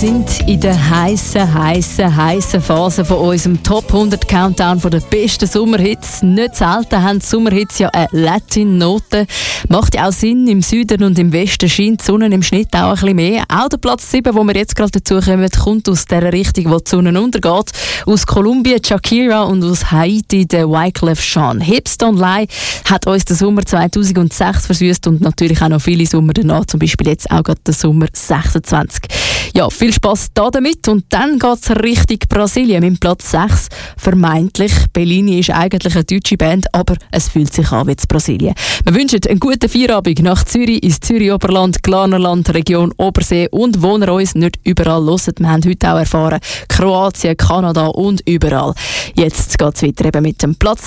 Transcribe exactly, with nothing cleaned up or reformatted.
sind in der heissen, heissen, heissen Phase von unserem Top hundert Countdown von den besten Sommerhits. Nicht selten haben die Sommerhits ja eine Latin-Note. Macht ja auch Sinn, im Süden und im Westen scheint die Sonne im Schnitt auch ein bisschen mehr. Auch der Platz sieben, wo wir jetzt gerade dazu kommen, kommt aus der Richtung, wo die Sonne untergeht. Aus Kolumbien Shakira und aus Haiti der Wyclef Jean. Hips Don't Lie hat uns den Sommer zweitausendsechs versüßt und natürlich auch noch viele Sommer danach, zum Beispiel jetzt auch gerade den Sommer sechsundzwanzig. Ja, viel Spass da damit und dann geht es Richtung Brasilien mit Platz sechs. Vermeintlich, Bellini ist eigentlich eine deutsche Band, aber es fühlt sich an wie in Brasilien. Wir wünschen einen guten Feierabend nach Zürich, ins Zürich-Oberland, Glarnerland, Region Obersee und wo ihr uns nicht überall hört. Wir haben heute auch erfahren, Kroatien, Kanada und überall. Jetzt geht es weiter eben mit dem Platz